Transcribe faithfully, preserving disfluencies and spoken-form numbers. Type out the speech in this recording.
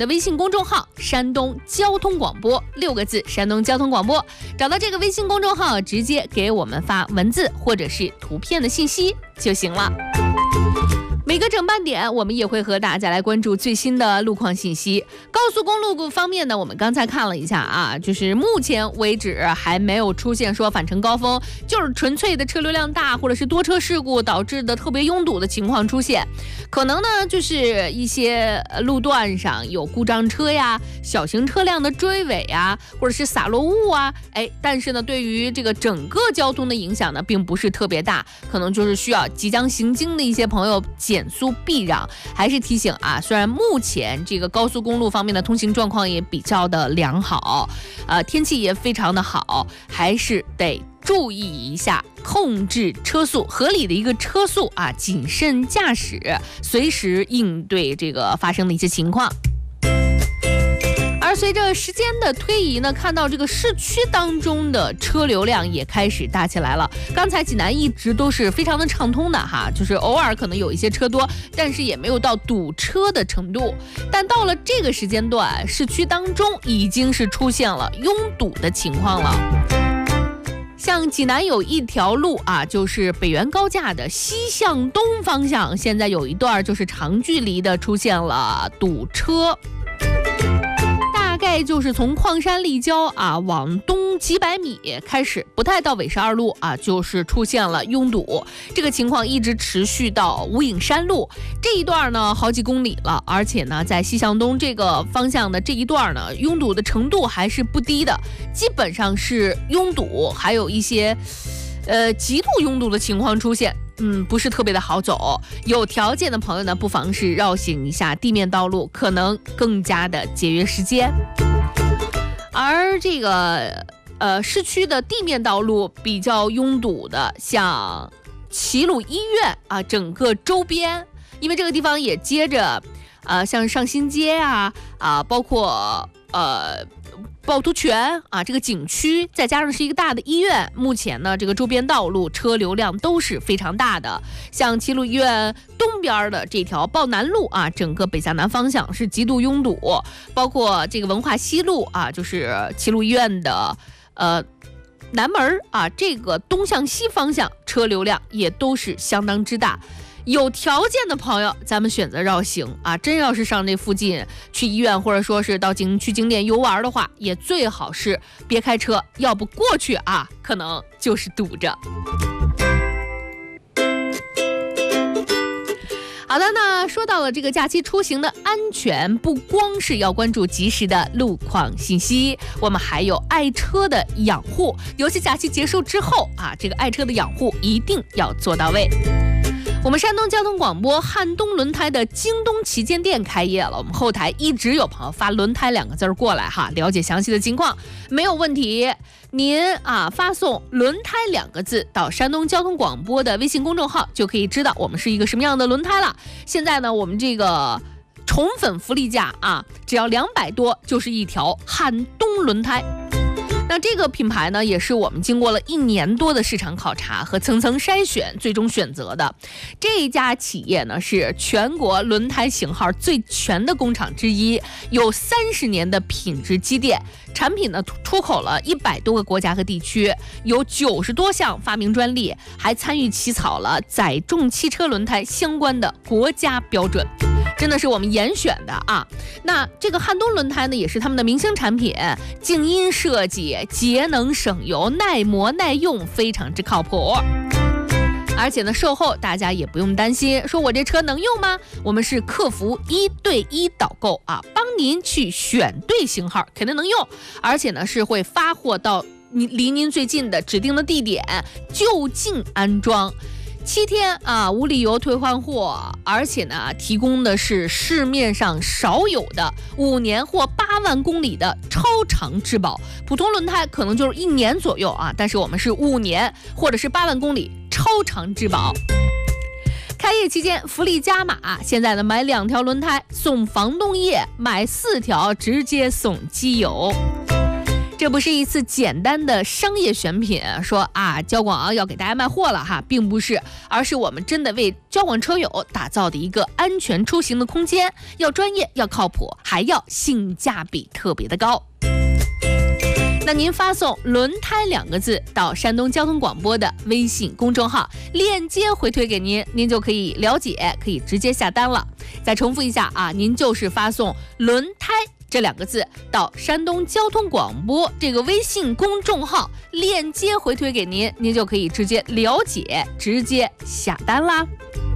的微信公众号山东交通广播，六个字山东交通广播，找到这个微信公众号，直接给我们发文字或者是图片的信息就行了。每个整半点我们也会和大家来关注最新的路况信息。高速公路方面呢，我们刚才看了一下啊，就是目前为止还没有出现说返程高峰就是纯粹的车流量大或者是多车事故导致的特别拥堵的情况出现，可能呢就是一些路段上有故障车呀、小型车辆的追尾啊，或者是洒落物啊，哎，但是呢对于这个整个交通的影响呢并不是特别大，可能就是需要即将行经的一些朋友减速避让。还是提醒啊，虽然目前这个高速公路方面的通行状况也比较的良好，呃，天气也非常的好，还是得注意一下，控制车速，合理的一个车速啊，谨慎驾驶，随时应对这个发生的一些情况。而随着时间的推移呢，看到这个市区当中的车流量也开始大起来了。刚才济南一直都是非常的畅通的哈，就是偶尔可能有一些车多，但是也没有到堵车的程度。但到了这个时间段，市区当中已经是出现了拥堵的情况了。像济南有一条路啊，就是北原高架的西向东方向，现在有一段就是长距离的出现了堵车。大概就是从矿山立交啊往东几百米开始，不太到纬十二路啊，就是出现了拥堵。这个情况一直持续到无影山路这一段呢，好几公里了，而且呢，在西向东这个方向的这一段呢，拥堵的程度还是不低的，基本上是拥堵，还有一些呃极度拥堵的情况出现。嗯，不是特别的好走，有条件的朋友呢，不妨是绕行一下地面道路，可能更加的节约时间。而这个呃市区的地面道路比较拥堵的，像齐鲁医院啊，整个周边，因为这个地方也接着呃像上新街啊啊，包括呃。趵突泉啊，这个景区再加上是一个大的医院，目前呢这个周边道路车流量都是非常大的。像齐鲁医院东边的这条趵南路啊，整个北向南方向是极度拥堵，包括这个文化西路啊，就是齐鲁医院的呃南门啊，这个东向西方向车流量也都是相当之大。有条件的朋友咱们选择绕行啊，真要是上这附近去医院或者说是到景去景点游玩的话，也最好是别开车，要不过去啊可能就是堵着。好的，那说到了这个假期出行的安全，不光是要关注及时的路况信息，我们还有爱车的养护，尤其假期结束之后啊，这个爱车的养护一定要做到位。我们山东交通广播汉东轮胎的京东旗舰店开业了，我们后台一直有朋友发轮胎两个字过来哈，了解详细的情况没有问题，您啊发送轮胎两个字到山东交通广播的微信公众号，就可以知道我们是一个什么样的轮胎了。现在呢，我们这个宠粉福利价啊，只要两百多就是一条汉东轮胎。那这个品牌呢，也是我们经过了一年多的市场考察和层层筛选，最终选择的。这家企业呢，是全国轮胎型号最全的工厂之一，有三十年的品质积淀，产品呢出口了一百多个国家和地区，有九十多项发明专利，还参与起草了载重汽车轮胎相关的国家标准。真的是我们严选的啊！那这个汉东轮胎呢，也是他们的明星产品，静音设计，节能省油，耐磨耐用，非常之靠谱。而且呢，售后大家也不用担心，说我这车能用吗？我们是客服一对一导购啊，帮您去选对型号，肯定能用。而且呢，是会发货到您离您最近的指定的地点，就近安装。七天啊，无理由退换货，而且呢，提供的是市面上少有的五年或八万公里的超长质保。普通轮胎可能就是一年左右啊，但是我们是五年或者是八万公里超长质保。开业期间福利加码，现在呢买两条轮胎送防冻液，买四条直接送机油。 这不是一次简单的商业选品，说啊交广要给大家卖货了哈，并不是，而是我们真的为交广车友打造的一个安全出行的空间，要专业，要靠谱，还要性价比特别的高。那您发送轮胎两个字到山东交通广播的微信公众号，链接回推给您，您就可以了解，可以直接下单了。再重复一下啊，您就是发送轮胎这两个字到山东交通广播这个微信公众号，链接回推给您，您就可以直接了解，直接下单啦。